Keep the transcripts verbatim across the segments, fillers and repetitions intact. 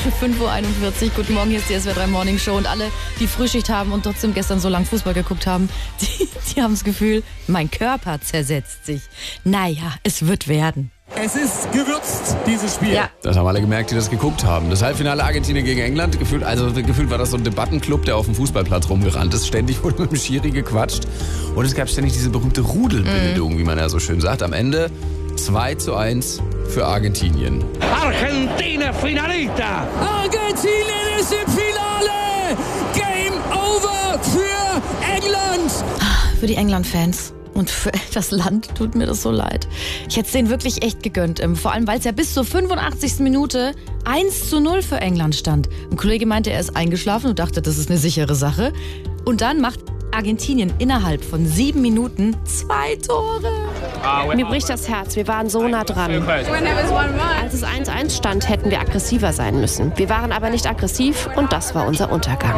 fünf Uhr einundvierzig. Guten Morgen, hier ist die S W R drei Morning Show. Und alle, die Frühschicht haben und trotzdem gestern so lang Fußball geguckt haben, die, die haben das Gefühl, mein Körper zersetzt sich. Naja, es wird werden. Es ist gewürzt, dieses Spiel. Ja. Das haben alle gemerkt, die das geguckt haben. Das Halbfinale Argentinien gegen England, gefühlt, also gefühlt war das so ein Debattenclub, der auf dem Fußballplatz rumgerannt ist. Ständig wurde mit dem Schiri gequatscht. Und es gab ständig diese berühmte Rudelbildung, mm. wie man ja so schön sagt. Am Ende zwei zu eins für Argentinien. Argentina finalista! Argentinien ist im Finale! Game over für England! Für die England-Fans. Und für das Land tut mir das so leid. Ich hätte es denen wirklich echt gegönnt. Vor allem, weil es ja bis zur fünfundachtzigsten Minute eins zu null für England stand. Ein Kollege meinte, er ist eingeschlafen und dachte, das ist eine sichere Sache. Und dann macht Argentinien innerhalb von sieben Minuten zwei Tore. Mir bricht das Herz. Wir waren so nah dran. Als es eins eins stand, hätten wir aggressiver sein müssen. Wir waren aber nicht aggressiv und das war unser Untergang.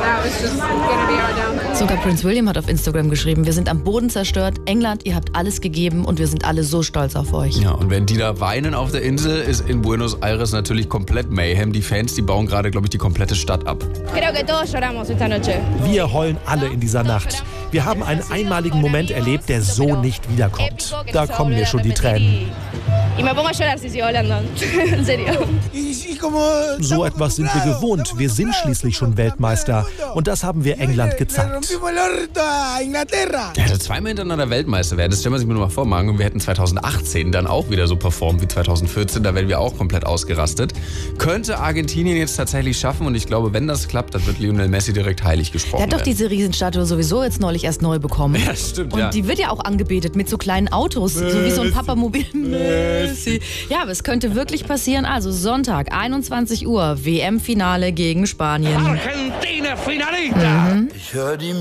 Sogar Prince William hat auf Instagram geschrieben, wir sind am Boden zerstört. England, ihr habt alles gegeben und wir sind alle so stolz auf euch. Ja, und wenn die da weinen auf der Insel, ist in Buenos Aires natürlich komplett Mayhem. Die Fans, die bauen gerade, glaube ich, die komplette Stadt ab. Wir heulen alle in dieser Nacht. Wir haben einen einmaligen Moment erlebt, der so nicht wiederkommt. Da kommen mir schon die Tränen. So etwas sind wir gewohnt. Wir sind schließlich schon Weltmeister. Und das haben wir England gezeigt. Ja, also zweimal hintereinander Weltmeister werden, das stellen wir sich nur mal vor, Margen. Und wir hätten zweitausendachtzehn dann auch wieder so performt wie zweitausendvierzehn. Da wären wir auch komplett ausgerastet. Könnte Argentinien jetzt tatsächlich schaffen. Und ich glaube, wenn das klappt, dann wird Lionel Messi direkt heilig gesprochen. Er hat doch werden. diese Riesenstatue sowieso jetzt neulich erst neu bekommen. Ja, stimmt, Und ja. die wird ja auch angebetet mit so kleinen Autos, Messi. So wie so ein Papamobil. Messi. Ja, aber es könnte wirklich passieren. Also Sonntag, einundzwanzig Uhr, W M-Finale gegen Spanien. Argentina finalista! Mhm. Ich höre die